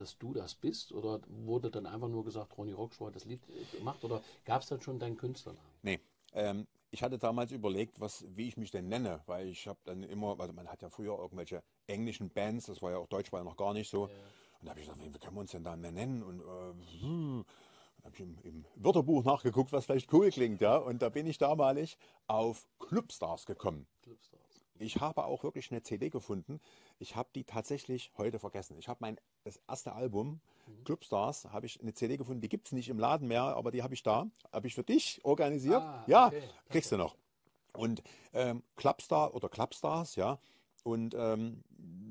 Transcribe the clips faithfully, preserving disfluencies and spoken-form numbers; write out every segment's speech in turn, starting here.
dass du das bist? Oder wurde dann einfach nur gesagt, Ronny Rockstroh hat das Lied äh, gemacht? Oder gab es dann schon deinen Künstlernamen? Nee, ähm, ich hatte damals überlegt, was, wie ich mich denn nenne, weil ich habe dann immer, also man hat ja früher irgendwelche englischen Bands, das war ja auch Deutsch, war ja noch gar nicht so. Ja. Und da habe ich gesagt, wie können wir uns denn da mehr nennen? Und äh, hm. Dann habe ich im, im Wörterbuch nachgeguckt, was vielleicht cool klingt, ja. Und da bin ich damalig auf Clubstars gekommen. Clubstars. Ich habe auch wirklich eine C D gefunden. Ich habe die tatsächlich heute vergessen. Ich habe mein das erste Album, Mhm. Clubstars, habe ich eine C D gefunden. Die gibt es nicht im Laden mehr, aber die habe ich da. Habe ich für dich organisiert. Ah, Ja, okay. kriegst du noch. Und ähm, Clubstar oder Clubstars, ja. Und ähm,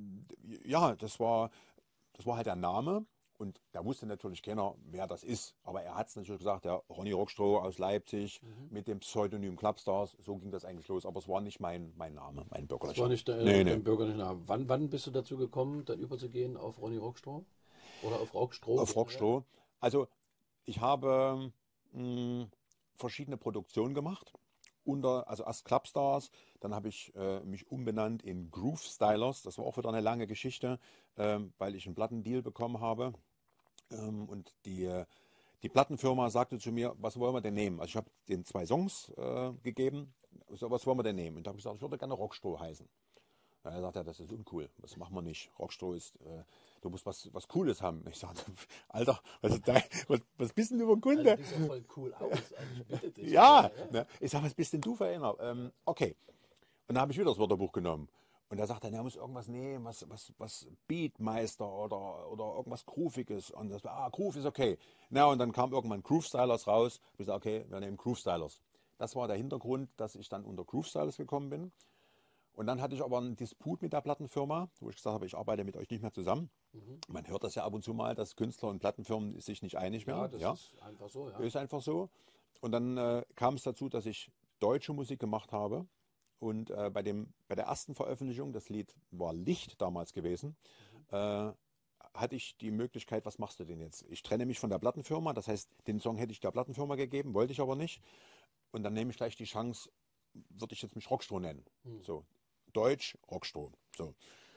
ja, das war, das war halt der Name. Und da wusste natürlich keiner, wer das ist. Aber er hat es natürlich gesagt, ja, Ronny Rockstroh aus Leipzig Mhm. mit dem Pseudonym Clubstars. So ging das eigentlich los. Aber es war nicht mein, mein Name, mein Das war bürgerlicher. nicht Nee, dein, nee. dein bürgerlicher Name. Wann, wann bist du dazu gekommen, dann überzugehen auf Ronny Rockstroh? Oder auf Rockstroh Auf generell? Rockstroh. Also, ich habe mh, verschiedene Produktionen gemacht. Unter, also erst Clubstars, dann habe ich äh, mich umbenannt in Groove Stylers. Das war auch wieder eine lange Geschichte, ähm, weil ich einen Plattendeal bekommen habe. Ähm, und die, äh, die Plattenfirma sagte zu mir, was wollen wir denn nehmen? Also ich habe den zwei Songs äh, gegeben. So, was wollen wir denn nehmen? Und da habe ich gesagt, ich würde gerne Rockstroh heißen. Ja, er sagt, ja, das ist uncool. Das machen wir nicht. Rockstroh ist, äh, du musst was, was Cooles haben. Ich sagte, Alter, was, ist dein, was, was bist denn du für ein Also Kunde? du siehst ja voll cool aus. Also ich bitte dich. Ja, Ja, ja. ne? Ich sage, was bist denn du für einer? Ähm, okay. Und dann habe ich wieder das Wörterbuch genommen. Und da sagt er, er muss irgendwas nehmen, was, was, was Beatmeister oder, oder irgendwas Grooviges. Und das war, ah, Groove ist okay. Na, und dann kam irgendwann Groove Stylers raus. Ich gesagt, okay, wir nehmen Groove Stylers. Das war der Hintergrund, dass ich dann unter Groove Stylers gekommen bin. Und dann hatte ich aber einen Disput mit der Plattenfirma, wo ich gesagt habe, ich arbeite mit euch nicht mehr zusammen. Mhm. Man hört das ja ab und zu mal, dass Künstler und Plattenfirmen sich nicht einig Ja, werden. das Ja, ist einfach so, ja. ist einfach so. Und dann äh, kam es dazu, dass ich deutsche Musik gemacht habe. Und äh, bei, dem, bei der ersten Veröffentlichung, das Lied war Licht damals gewesen, Mhm. äh, hatte ich die Möglichkeit, was machst du denn jetzt? Ich trenne mich von der Plattenfirma, das heißt, den Song hätte ich der Plattenfirma gegeben, wollte ich aber nicht. Und dann nehme ich gleich die Chance, würde ich jetzt mich Rockstroh nennen. Mhm. So, Deutsch, Rockstroh. So.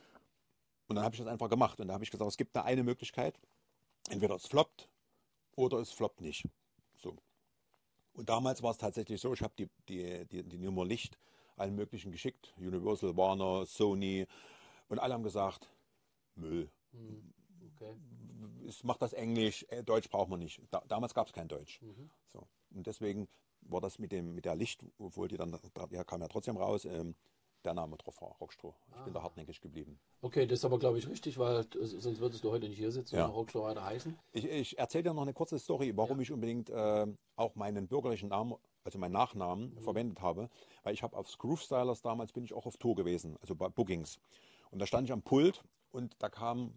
Und dann habe ich das einfach gemacht. Und da habe ich gesagt, es gibt da eine Möglichkeit. Entweder es floppt oder es floppt nicht. So. Und damals war es tatsächlich so, ich habe die, die, die, die Nummer Licht allen möglichen geschickt. Universal, Warner, Sony. Und alle haben gesagt, Müll. Mhm. Okay. Es macht das Englisch, äh, Deutsch braucht man nicht. Da, damals gab es kein Deutsch. Mhm. So. Und deswegen war das mit, dem, mit der Licht, obwohl die dann, ja, kam ja trotzdem raus, ähm, der Name drauf war, Rockstroh. Ich bin da Ah. hartnäckig geblieben. Okay, das ist aber, glaube ich, richtig, weil äh, sonst würdest du heute nicht hier sitzen und Ja. Rockstroh weiter heißen. Ich, ich erzähle dir noch eine kurze Story, Ja. warum ich unbedingt äh, auch meinen bürgerlichen Namen, also meinen Nachnamen, Mhm. verwendet habe. Weil ich habe auf Groove Stylers damals bin ich auch auf Tour gewesen, also bei Bookings. Und da stand ich am Pult und da kamen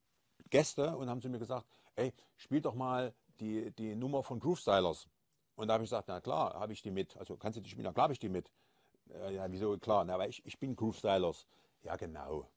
Gäste und haben zu mir gesagt, ey, spiel doch mal die, die Nummer von Groove Stylers. Und da habe ich gesagt, na klar, habe ich die mit. Also kannst du die spielen? Na klar habe ich die mit. Äh, ja, wieso? Klar, na, aber ich, ich bin Groove Stylers. Ja, genau.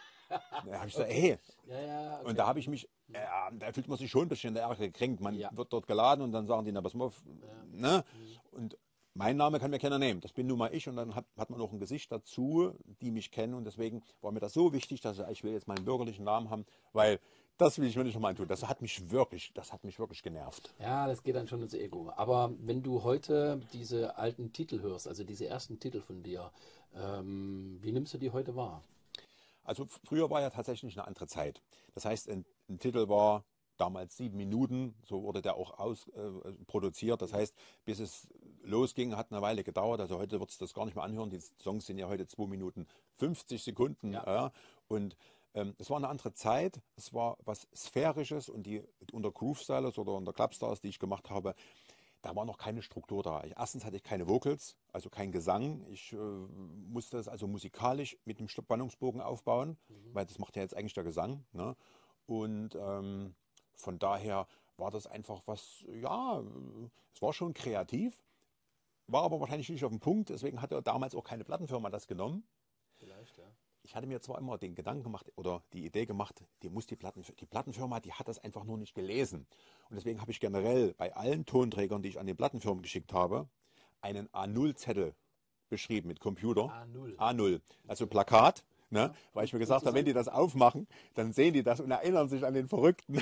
Da habe ich gesagt, Okay. hey, Ja, ja, und okay. da habe ich mich, äh, da fühlt man sich schon ein bisschen in der Ärger gekränkt. Man Ja. wird dort geladen und dann sagen die, na pass mal auf, Ja. ne? Mhm. Und mein Name kann mir keiner nehmen. Das bin nun mal ich und dann hat, hat man noch ein Gesicht dazu, die mich kennen und deswegen war mir das so wichtig, dass ich, ich will jetzt meinen bürgerlichen Namen haben, weil das will ich mir nicht nochmal antun. Das hat mich wirklich, das hat mich wirklich genervt. Ja, das geht dann schon ins Ego. Aber wenn du heute diese alten Titel hörst, also diese ersten Titel von dir, ähm, wie nimmst du die heute wahr? Also früher war ja tatsächlich eine andere Zeit. Das heißt, ein, ein Titel war damals sieben Minuten, so wurde der auch aus, äh, produziert. Das heißt, bis es losging, hat eine Weile gedauert. Also heute wird es das gar nicht mehr anhören. Die Songs sind ja heute zwei Minuten fünfzig Sekunden. Ja. Ja. Und ähm, es war eine andere Zeit. Es war was Sphärisches und die unter Groove Stylers oder unter Clubstars, die ich gemacht habe, da war noch keine Struktur da. Ich, erstens hatte ich keine Vocals, also kein Gesang. Ich äh, musste das also musikalisch mit dem Spannungsbogen aufbauen, Mhm. weil das macht ja jetzt eigentlich der Gesang. Ne? Und ähm, von daher war das einfach was, ja, äh, es war schon kreativ, war aber wahrscheinlich nicht auf den Punkt. Deswegen hatte damals auch keine Plattenfirma das genommen. Vielleicht, ja. Ich hatte mir zwar immer den Gedanken gemacht oder die Idee gemacht, die muss die Platten, die Plattenfirma, die hat das einfach nur nicht gelesen. Und deswegen habe ich generell bei allen Tonträgern, die ich an die Plattenfirmen geschickt habe, einen A null Zettel beschrieben mit Computer. A null. A null. Also Okay. Plakat, Ne? Weil ich mir gesagt habe, wenn die das aufmachen, dann sehen die das und erinnern sich an den Verrückten.